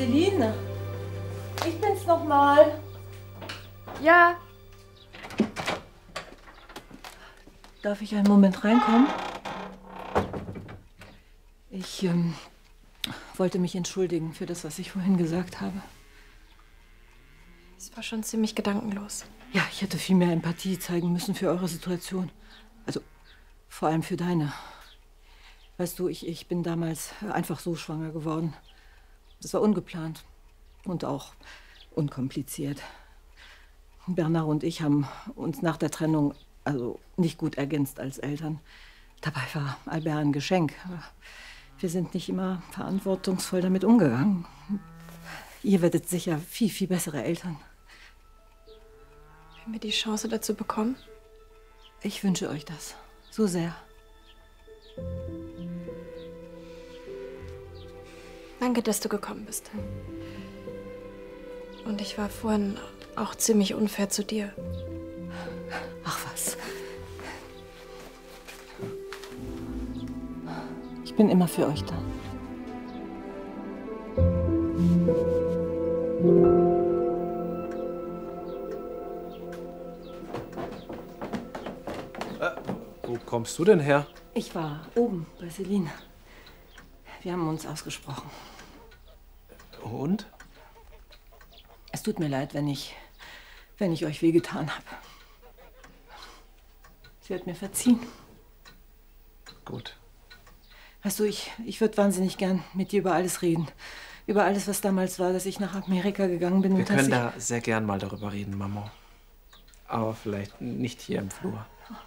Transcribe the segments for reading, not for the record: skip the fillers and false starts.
Celine, ich bin's nochmal. Ja. Darf ich einen Moment reinkommen? Ich wollte mich entschuldigen für das, was ich vorhin gesagt habe. Es war schon ziemlich gedankenlos. Ja, ich hätte viel mehr Empathie zeigen müssen für eure Situation. Also vor allem für deine. Weißt du, ich bin damals einfach so schwanger geworden. Das war ungeplant und auch unkompliziert. Bernard und ich haben uns nach der Trennung also nicht gut ergänzt als Eltern. Dabei war Albert ein Geschenk. Wir sind nicht immer verantwortungsvoll damit umgegangen. Ihr werdet sicher viel, viel bessere Eltern. Wenn wir die Chance dazu bekommen? Ich wünsche euch das so sehr. Danke, dass du gekommen bist. Und ich war vorhin auch ziemlich unfair zu dir. Ach was. Ich bin immer für euch da. Wo kommst du denn her? Ich war oben bei Celine. Wir haben uns ausgesprochen. Und? Es tut mir leid, wenn ich euch wehgetan habe. Sie hat mir verziehen. Gut. Weißt du, ich würde wahnsinnig gern mit dir über alles reden. Über alles, was damals war, dass ich nach Amerika gegangen bin. Wir können da sehr gern mal darüber reden, Maman. Aber vielleicht nicht hier im Flur.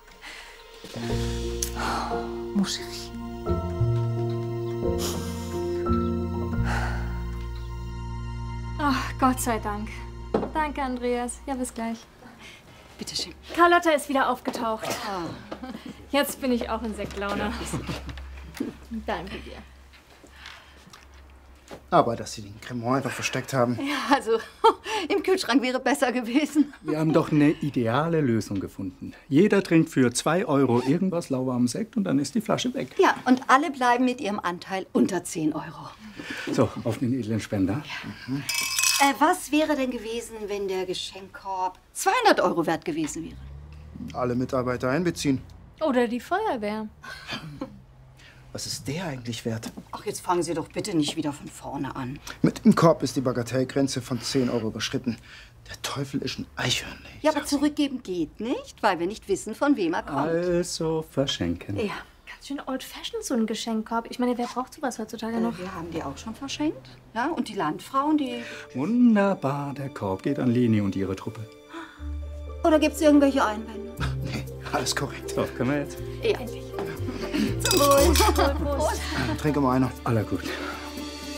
Mon chéri. Ach, Gott sei Dank. Danke, Andreas. Ja, bis gleich. Bitte schön. Carlotta ist wieder aufgetaucht. Jetzt bin ich auch in Sektlaune. Danke dir. Aber dass Sie den Cremant einfach versteckt haben. Ja, also im Kühlschrank wäre besser gewesen. Wir haben doch eine ideale Lösung gefunden. Jeder trinkt für 2 € irgendwas lauwarmen Sekt und dann ist die Flasche weg. Ja, und alle bleiben mit ihrem Anteil unter 10 €. So, auf den edlen Spender. Ja. Was wäre denn gewesen, wenn der Geschenkkorb 200 € wert gewesen wäre? Alle Mitarbeiter einbeziehen. Oder die Feuerwehr. Was ist der eigentlich wert? Ach, jetzt fangen Sie doch bitte nicht wieder von vorne an. Mit dem Korb ist die Bagatellgrenze von 10 € überschritten. Der Teufel ist ein Eichhörnchen. Ja, aber zurückgeben geht nicht, weil wir nicht wissen, von wem er kommt. Also verschenken. Ja. Ganz schön old-fashioned, so ein Geschenkkorb. Ich meine, wer braucht sowas heutzutage noch? Wir haben die auch schon verschenkt. Ja, und die Landfrauen, die... Wunderbar, der Korb geht an Leni und ihre Truppe. Oder gibt es irgendwelche Einwände? Nee, alles korrekt. So, können wir jetzt? Ja. Endlich. Zum Wohl. Prost. Trinke mal einer. Aller gut.